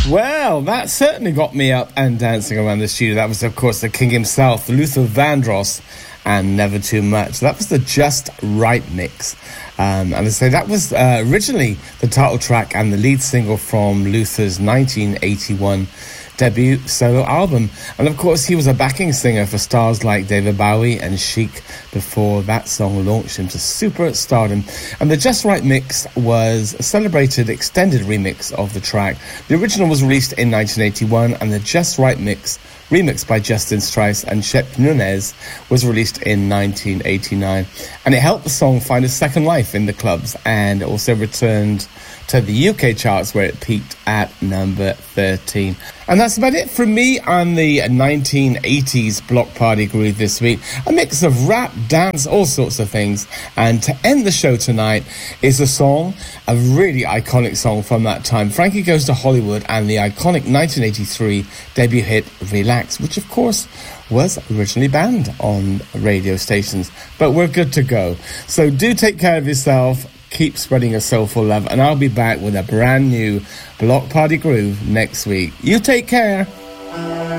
Well, that certainly got me up and dancing around the studio. That was, of course, the king himself, Luther Vandross, and Never Too Much. That was the Just Right mix. And I say that was originally the title track and the lead single from Luther's 1981 debut solo album. And of course, he was a backing singer for stars like David Bowie and Chic before that song launched him to superstardom. And the Just Right mix was a celebrated extended remix of the track. The original was released in 1981, and the Just Right mix, remixed by Justin Strauss and Shep Nunez, was released in 1989. And it helped the song find a second life in the clubs, and also returned to the UK charts, where it peaked at number 13. And that's about it from me on the 1980s Block Party Groove this week. A mix of rap, dance, all sorts of things. And to end the show tonight is a song, a really iconic song from that time. Frankie Goes to Hollywood and the iconic 1983 debut hit Relax, which of course was originally banned on radio stations. But we're good to go. So do take care of yourself. Keep spreading your soulful love, and I'll be back with a brand new Block Party Groove next week. You take care.